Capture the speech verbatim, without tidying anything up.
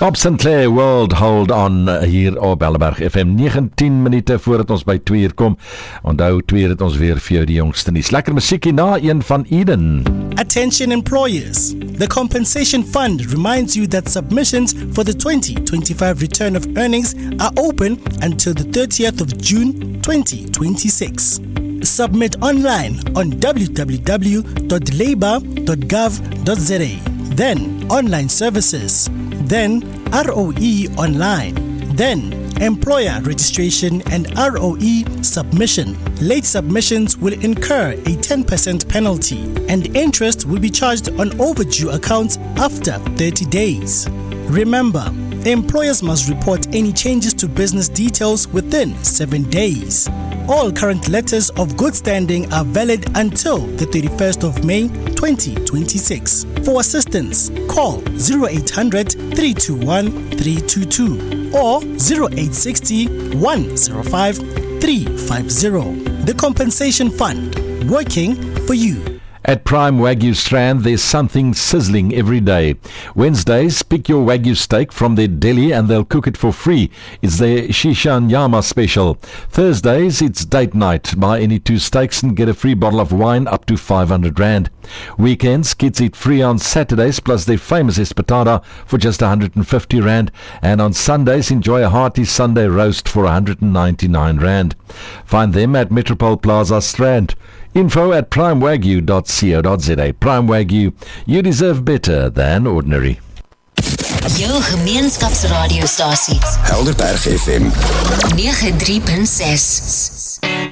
Bob Sinclair, World Hold On, hier op Belleberg F M, negentien minute voordat ons by twee uur kom. Onthou, twee uur het ons weer vir jou die jongste nuus. Lekker musiekie na een van Eden. Attention employers. The Compensation Fund reminds you that submissions for the twenty twenty-five return of earnings are open until the thirtieth of June twenty twenty-six. Submit online on w w w dot labour dot gov dot z a. Then online services. Then R O E online. Then employer registration and R O E submission. Late submissions will incur a ten percent penalty and interest will be charged on overdue accounts after thirty days. Remember, employers must report any changes to business details within seven days. All current letters of good standing are valid until the thirty-first of May twenty twenty-six. For assistance, call zero eight hundred, three two one, three two two or zero eight six zero, one zero five, three five zero. The Compensation Fund, working for you. At Prime Wagyu Strand, there's something sizzling every day. Wednesdays, pick your Wagyu steak from their deli and they'll cook it for free. It's their Shishanyama special. Thursdays, it's date night. Buy any two steaks and get a free bottle of wine up to five hundred rand. Weekends, kids eat free on Saturdays plus their famous espetada for just one hundred fifty rand. And on Sundays, enjoy a hearty Sunday roast for one hundred ninety-nine rand. Find them at Metropole Plaza Strand. Info at prime wagyu dot co dot z a. Prime Wagyu, you deserve better than ordinary. Jou gemeenskapsradiostasie. Helderberg F M nege drie punt ses.